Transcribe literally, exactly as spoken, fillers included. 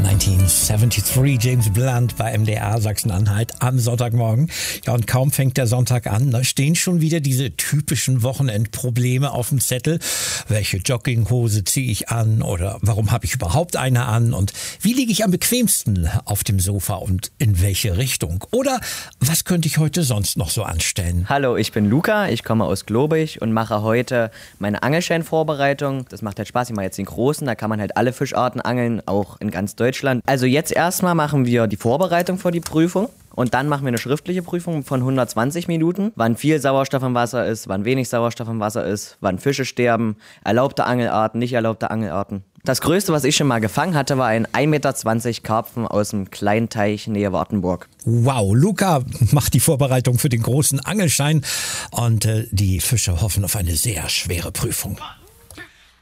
neunzehnhundertdreiundsiebzig, James Blunt bei M D R Sachsen-Anhalt am Sonntagmorgen. Ja, und kaum fängt der Sonntag an, da stehen schon wieder diese typischen Wochenendprobleme auf dem Zettel. Welche Jogginghose ziehe ich an oder warum habe ich überhaupt eine an und wie liege ich am bequemsten auf dem Sofa und in welche Richtung? Oder was könnte ich heute sonst noch so anstellen? Hallo, ich bin Luca, ich komme aus Globig und mache heute meine Angelscheinvorbereitung. Das macht halt Spaß, ich mache jetzt den großen, da kann man halt alle Fischarten angeln, auch in ganz Deutschland. Also jetzt erstmal machen wir die Vorbereitung für die Prüfung. Und dann machen wir eine schriftliche Prüfung von hundertzwanzig Minuten, wann viel Sauerstoff im Wasser ist, wann wenig Sauerstoff im Wasser ist, wann Fische sterben, erlaubte Angelarten, nicht erlaubte Angelarten. Das Größte, was ich schon mal gefangen hatte, war ein ein Meter zwanzig Karpfen aus dem kleinen Teich nähe Wartenburg. Wow, Luca macht die Vorbereitung für den großen Angelschein und äh, die Fischer hoffen auf eine sehr schwere Prüfung.